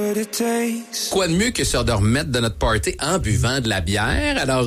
Quoi de mieux que se de remettre de notre party en buvant de la bière? Alors,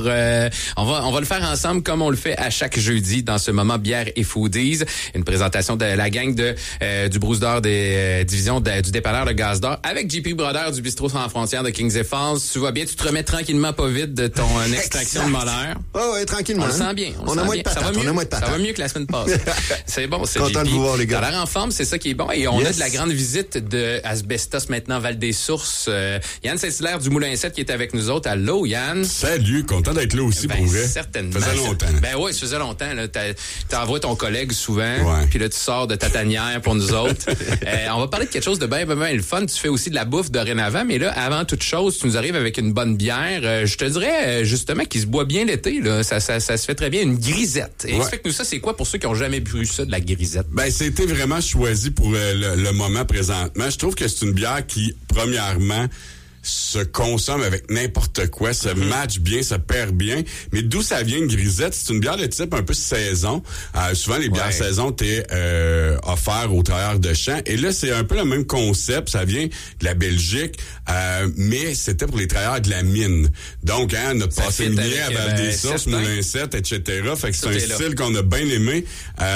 on va le faire ensemble comme on le fait à chaque jeudi dans ce moment bière et foodies. Une présentation de la gang du Brousse d'Or des divisions du dépanneur de Gaz d'Or avec JP Brodeur du Bistrot Sans Frontières de Kings et Falls. Tu vas bien? Tu te remets tranquillement pas vite de ton extraction de malheur? Ouais, tranquillement. On le sent bien. On a moins de patates. Ça va mieux que la semaine passée. C'est bon, c'est content JP. de vous voir, les gars. T'as l'air en forme, c'est ça qui est bon. Et on a de la grande visite de Asbestos maintenant, Val-des-Sources. Yann Saint-Hilaire du Moulin 7 qui est avec nous autres. Allô, Yann? Salut, content d'être là aussi pour vrai. Certainement. Ça faisait longtemps. Ben oui, ça faisait longtemps. T'envoies ton collègue souvent, ouais. Puis là, tu sors de ta tanière pour nous autres. On va parler de quelque chose de bien le fun. Tu fais aussi de la bouffe dorénavant, mais là, avant toute chose, tu nous arrives avec une bonne bière. Je te dirais, justement, qui se boit bien l'été. Là. Ça se fait très bien, une grisette. Et explique-nous ça, c'est quoi pour ceux qui n'ont jamais bu ça, de la grisette? Ben, c'était vraiment choisi pour le moment présentement. Je trouve que c'est une bière qui, premièrement, se consomme avec n'importe quoi, ça match bien, ça perd bien. Mais d'où ça vient une grisette? C'est une bière de type un peu saison. Souvent, les bières saison, t'es offert aux travailleurs de champ. Et là, c'est un peu le même concept. Ça vient de la Belgique, mais c'était pour les travailleurs de la mine. Donc, notre passé minier à Val-des-Sources, Moulin 7, etc. Fait que c'est un style qu'on a bien aimé,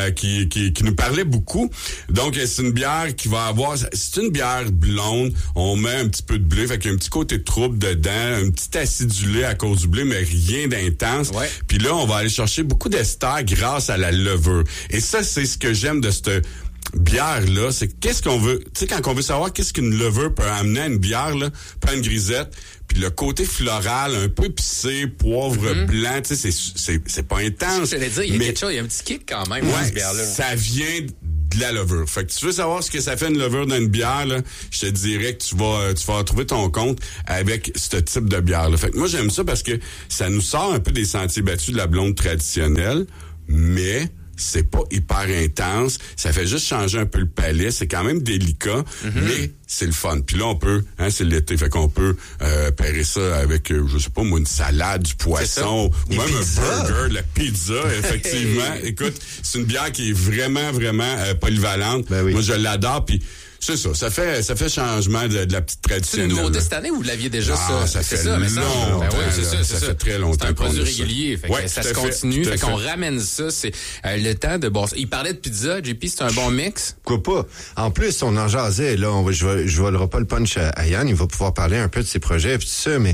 qui nous parlait beaucoup. Donc, c'est une bière qui va avoir... C'est une bière blonde. On met un petit peu de blé, fait qu'il y a un petit côté trouble dedans, un petit acidulé à cause du blé, mais rien d'intense. Ouais. Puis là, on va aller chercher beaucoup d'ester grâce à la levure. Et ça, c'est ce que j'aime de cette bière-là. C'est qu'est-ce qu'on veut... Tu sais, quand on veut savoir qu'est-ce qu'une levure peut amener à une bière, là, pas une grisette, puis le côté floral, un peu épicé, poivre blanc, tu sais, c'est pas intense. Je te l'ai dit, il y a quelque chose, il y a un petit kick quand même dans cette bière-là. Ça vient de la levure. Fait que tu veux savoir ce que ça fait une levure dans une bière, là, je te dirais que tu vas trouver ton compte avec ce type de bière-là. Fait que moi, j'aime ça parce que ça nous sort un peu des sentiers battus de la blonde traditionnelle, mais c'est pas hyper intense. Ça fait juste changer un peu le palais. C'est quand même délicat, mais c'est le fun. Puis là, on peut, c'est l'été, fait qu'on peut pairer ça avec, je sais pas moi, une salade, du poisson, ou même un burger, de la pizza, effectivement. Écoute, c'est une bière qui est vraiment, vraiment polyvalente. Ben oui. Moi, je l'adore, puis c'est ça. Ça fait changement de la petite tradition. C'est une nouveauté cette année ou vous l'aviez déjà ça fait longtemps. Ben oui, ça fait très longtemps. C'est un produit régulier. Fait que ça se continue. Fait qu'on ramène ça. C'est le temps de boire. Il parlait de pizza. JP, c'est un bon mix. Pourquoi pas? En plus, on en jasait. Là, je volerai pas le punch à Yann. Il va pouvoir parler un peu de ses projets et tout ça. Mais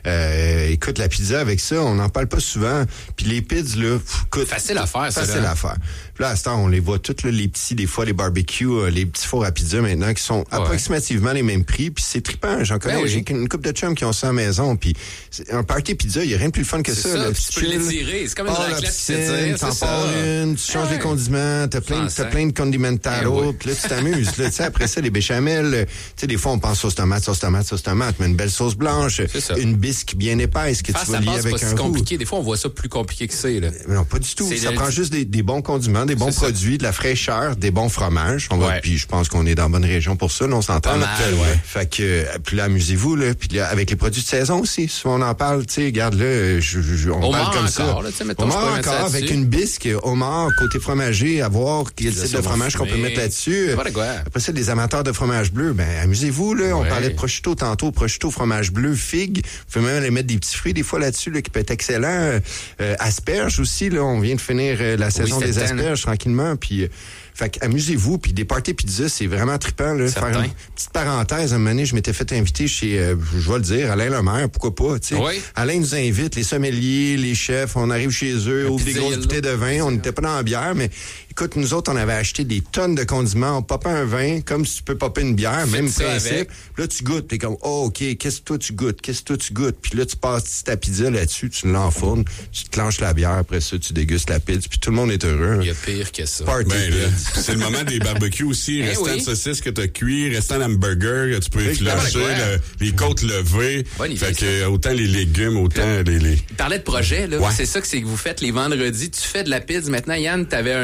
écoute, la pizza avec ça, on n'en parle pas souvent. Puis les pizzas, là, écoute, facile à faire, ça. Facile à faire. Puis là, à ce temps, on les voit toutes, là, les petits, des fois, les barbecues, les petits fours à pizza maintenant, qui sont approximativement les mêmes prix. Puis c'est trippant. J'en connais. J'ai une couple de chums qui ont ça à la maison. Puis un party pizza, il n'y a rien de plus fun que ça. Là, tu peux l'étirer. C'est comme une raclette pizza. T'en pars une, tu changes les condiments, t'as plein de condimentaros. Puis là, tu t'amuses. Là, tu sais, après ça, les béchamels, tu sais, des fois, on pense sauce tomate, mais une belle sauce blanche, une bisque bien épaisse que tu vas lier avec un roux. Compliqué. Des fois, on voit ça plus compliqué que ça. Là. Non, pas du tout. Ça prend juste des bons condiments, des bons produits, de la fraîcheur, des bons fromages. Puis je pense qu'on est dans la bonne région pour ça, on s'entend. Fait que, puis là, amusez-vous, là. Puis là, avec les produits de saison aussi, souvent on en parle, tu sais, regarde là, on parle comme ça. Homard encore, avec une bisque, homard, côté fromager, à voir quel type de fromage qu'on peut mettre là-dessus. Après ça, les amateurs de fromage bleu, ben amusez-vous, là. On parlait de prosciutto tantôt, prosciutto, fromage bleu, figue. Vous pouvez même aller mettre des petits fruits des fois là-dessus, là, qui peut être excellent. Asperges aussi, là. On vient de finir la saison des asperges tranquillement, puis fait que amusez-vous, puis des parties pizza, c'est vraiment trippant, là. Faire une petite parenthèse, un moment donné, je m'étais fait inviter chez, je vais le dire, Alain Lemaire, pourquoi pas, tu sais. Oui. Alain nous invite, les sommeliers, les chefs, on arrive chez eux, ouvre des grosses bouteilles de vin, on n'était pas dans la bière, mais écoute, nous autres, on avait acheté des tonnes de condiments, on popait un vin, comme si tu peux popper une bière, même principe. Là, tu goûtes, t'es comme, oh, OK, qu'est-ce que toi tu goûtes? Puis là, tu passes ta pizza là-dessus, tu l'enfournes, tu te clenches la bière, après ça, tu dégustes la pizza, puis tout le monde est heureux. Il y a pire que ça. C'est le moment des barbecues aussi. Restant de saucisses que t'as cuit, restant d'hamburger, tu peux effilocher, les côtes levées. Fait que autant les légumes, autant les... Il parlait de projet, là. C'est ça que c'est que vous faites les vendredis. Tu fais de la pizza. Maintenant, Yann, t'avais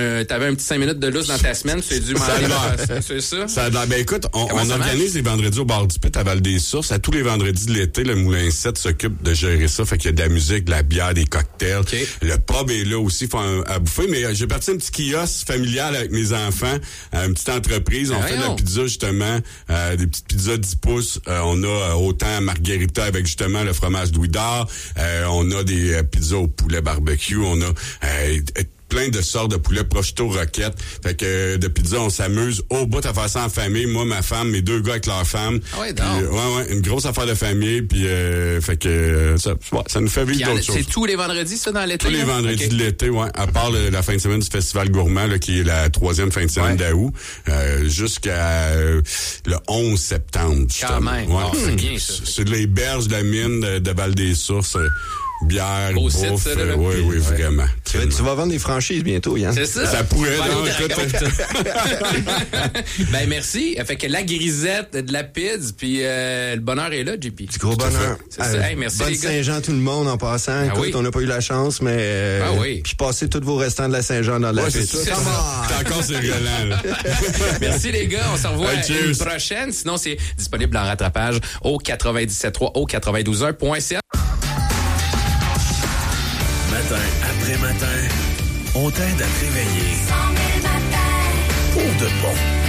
t'avais un petit 5 minutes de lousse dans ta semaine, tu as dû manger. C'est ça? Ben écoute, on organise les vendredis au bar du Pit à Val-des-Sources. À tous les vendredis de l'été, le Moulin 7 s'occupe de gérer ça. Fait qu'il y a de la musique, de la bière, des cocktails. Okay. Le pub est là aussi, à bouffer. Mais j'ai parti un petit kiosque familial avec mes enfants, une petite entreprise. On fait de la pizza, justement, des petites pizzas 10 pouces. On a autant margarita avec, justement, le fromage Louis d'Or. On a des pizzas au poulet barbecue. On a plein de sortes de poulet prosciutto roquette. Fait que de pizza, on s'amuse au bout à faire ça en famille. Moi, ma femme, mes 2 gars avec leur femme. Ah ouais, une grosse affaire de famille. Puis fait que ça nous fait vivre d'autres choses. C'est tous les vendredis, ça, dans l'été? Tous les vendredis de l'été, ouais. À part la fin de semaine du Festival Gourmand, là, qui est la 3e fin de semaine d'août, jusqu'à le 11 septembre. Quand même. Ouais. C'est bien, ça. C'est les berges de la mine de Val-des-Sources. Bière, bouffe, oui, vraiment. Tu vas vendre des franchises bientôt, Yann. C'est ça. Ça pourrait, non? Ben, merci. Fait que la grisette, de la pizza, puis le bonheur est là, JP. Du gros bonheur. C'est ça. Hey, merci, bonne les gars. Saint-Jean, tout le monde, en passant. Écoute, on n'a pas eu la chance, mais... Puis passez tous vos restants de la Saint-Jean dans la pizza. C'est encore violent, là. Merci, les gars. On se revoit une prochaine. Sinon, c'est disponible en rattrapage au 97.3, au 92.1.ca. Matin après matin, on t'aide à te réveiller. Pour de bon.